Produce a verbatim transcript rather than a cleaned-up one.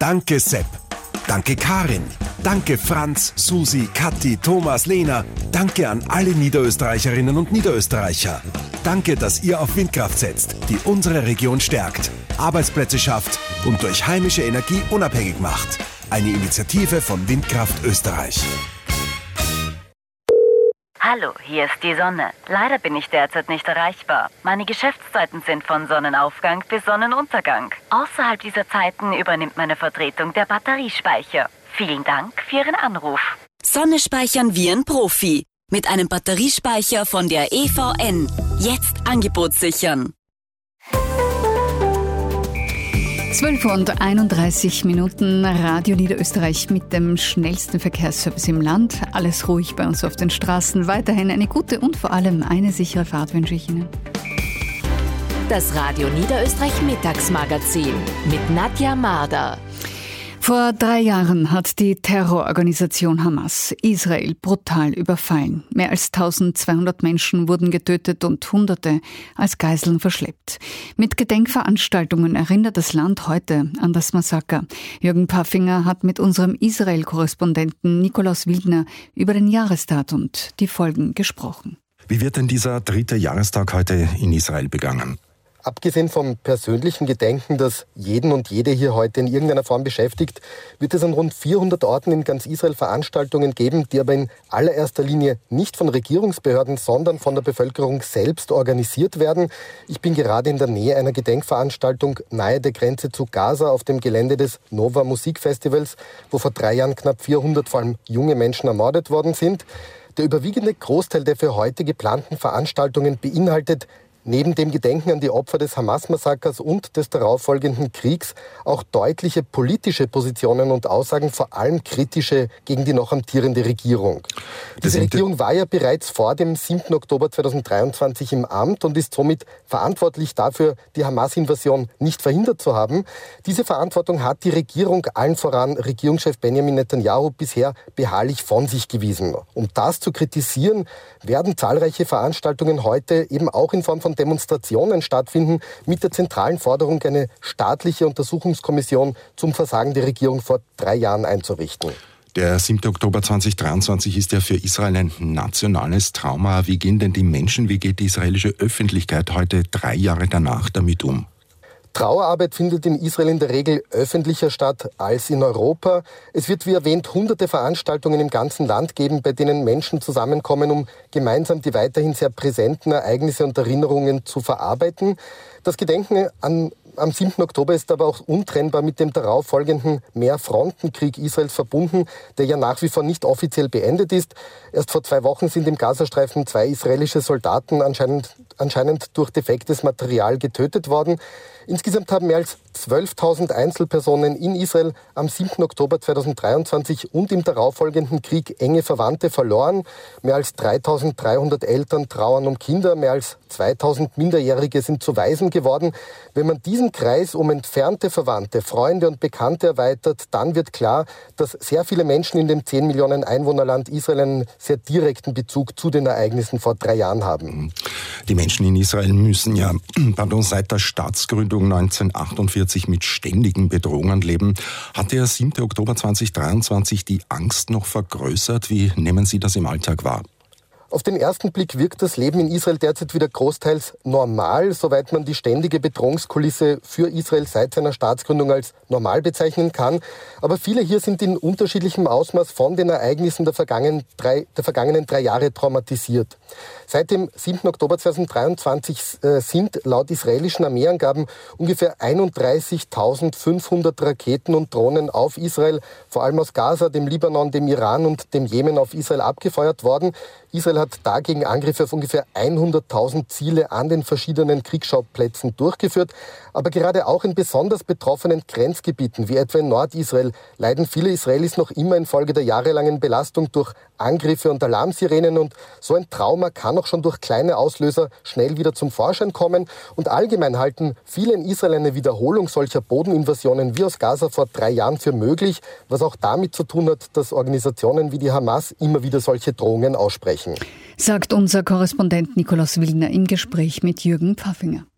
Danke Sepp. Danke Karin. Danke Franz, Susi, Kathi, Thomas, Lena. Danke an alle Niederösterreicherinnen und Niederösterreicher. Danke, dass ihr auf Windkraft setzt, die unsere Region stärkt, Arbeitsplätze schafft und durch heimische Energie unabhängig macht. Eine Initiative von Windkraft Österreich. Hallo, hier ist die Sonne. Leider bin ich derzeit nicht erreichbar. Meine Geschäftszeiten sind von Sonnenaufgang bis Sonnenuntergang. Außerhalb dieser Zeiten übernimmt meine Vertretung der Batteriespeicher. Vielen Dank für Ihren Anruf. Sonne speichern wie ein Profi. Mit einem Batteriespeicher von der E V N. Jetzt Angebot sichern. zwölf und einunddreißig Minuten, Radio Niederösterreich mit dem schnellsten Verkehrsservice im Land. Alles ruhig bei uns auf den Straßen. Weiterhin eine gute und vor allem eine sichere Fahrt wünsche ich Ihnen. Das Radio Niederösterreich Mittagsmagazin mit Nadja Marder. Vor drei Jahren hat die Terrororganisation Hamas Israel brutal überfallen. Mehr als eintausendzweihundert Menschen wurden getötet und Hunderte als Geiseln verschleppt. Mit Gedenkveranstaltungen erinnert das Land heute an das Massaker. Jürgen Pfaffinger hat mit unserem Israel-Korrespondenten Nikolaus Wildner über den Jahrestag und die Folgen gesprochen. Wie wird denn dieser dritte Jahrestag heute in Israel begangen? Abgesehen vom persönlichen Gedenken, das jeden und jede hier heute in irgendeiner Form beschäftigt, wird es an rund vierhundert Orten in ganz Israel Veranstaltungen geben, die aber in allererster Linie nicht von Regierungsbehörden, sondern von der Bevölkerung selbst organisiert werden. Ich bin gerade in der Nähe einer Gedenkveranstaltung nahe der Grenze zu Gaza auf dem Gelände des Nova Musikfestivals, wo vor drei Jahren knapp vierhundert, vor allem junge Menschen, ermordet worden sind. Der überwiegende Großteil der für heute geplanten Veranstaltungen beinhaltet neben dem Gedenken an die Opfer des Hamas-Massakers und des darauffolgenden Kriegs auch deutliche politische Positionen und Aussagen, vor allem kritische gegen die noch amtierende Regierung. Diese Regierung war ja bereits vor dem siebten Oktober zweitausenddreiundzwanzig im Amt und ist somit verantwortlich dafür, die Hamas-Invasion nicht verhindert zu haben. Diese Verantwortung hat die Regierung, allen voran Regierungschef Benjamin Netanyahu, bisher beharrlich von sich gewiesen. Um das zu kritisieren, werden zahlreiche Veranstaltungen heute eben auch in Form von Demonstrationen stattfinden, mit der zentralen Forderung, eine staatliche Untersuchungskommission zum Versagen der Regierung vor drei Jahren einzurichten. Der siebte Oktober zweitausenddreiundzwanzig ist ja für Israel ein nationales Trauma. Wie gehen denn die Menschen, wie geht die israelische Öffentlichkeit heute drei Jahre danach damit um? Trauerarbeit findet in Israel in der Regel öffentlicher statt als in Europa. Es wird, wie erwähnt, hunderte Veranstaltungen im ganzen Land geben, bei denen Menschen zusammenkommen, um gemeinsam die weiterhin sehr präsenten Ereignisse und Erinnerungen zu verarbeiten. Das Gedenken an Am siebten Oktober ist aber auch untrennbar mit dem darauffolgenden Mehrfrontenkrieg Israels verbunden, der ja nach wie vor nicht offiziell beendet ist. Erst vor zwei Wochen sind im Gazastreifen zwei israelische Soldaten anscheinend, anscheinend durch defektes Material getötet worden. Insgesamt haben mehr als zwölftausend Einzelpersonen in Israel am siebten Oktober zweitausenddreiundzwanzig und im darauffolgenden Krieg enge Verwandte verloren. Mehr als dreitausenddreihundert Eltern trauern um Kinder, mehr als zweitausend Minderjährige sind zu Waisen geworden. Wenn man diesen Kreis um entfernte Verwandte, Freunde und Bekannte erweitert, dann wird klar, dass sehr viele Menschen in dem zehn Millionen Einwohnerland Israel einen sehr direkten Bezug zu den Ereignissen vor drei Jahren haben. Die Menschen in Israel müssen ja pardon, seit der Staatsgründung neunzehnhundertachtundvierzig mit ständigen Bedrohungen leben. Hat der siebte Oktober zweitausenddreiundzwanzig die Angst noch vergrößert? Wie nehmen Sie das im Alltag wahr? Auf den ersten Blick wirkt das Leben in Israel derzeit wieder großteils normal, soweit man die ständige Bedrohungskulisse für Israel seit seiner Staatsgründung als normal bezeichnen kann. Aber viele hier sind in unterschiedlichem Ausmaß von den Ereignissen der vergangenen drei, der vergangenen drei Jahre traumatisiert. Seit dem siebten Oktober zweitausenddreiundzwanzig äh, sind laut israelischen Armeeangaben ungefähr einunddreißigtausendfünfhundert Raketen und Drohnen auf Israel, vor allem aus Gaza, dem Libanon, dem Iran und dem Jemen auf Israel abgefeuert worden. Israel hat dagegen Angriffe auf ungefähr hunderttausend Ziele an den verschiedenen Kriegsschauplätzen durchgeführt. Aber gerade auch in besonders betroffenen Grenzgebieten, wie etwa in Nordisrael, leiden viele Israelis noch immer infolge der jahrelangen Belastung durch Angriffe und Alarmsirenen. Und so ein Trauma kann auch schon durch kleine Auslöser schnell wieder zum Vorschein kommen. Und allgemein halten viele in Israel eine Wiederholung solcher Bodeninvasionen wie aus Gaza vor drei Jahren für möglich, was auch damit zu tun hat, dass Organisationen wie die Hamas immer wieder solche Drohungen aussprechen. Sagt unser Korrespondent Nikolaus Wildner im Gespräch mit Jürgen Pfaffinger.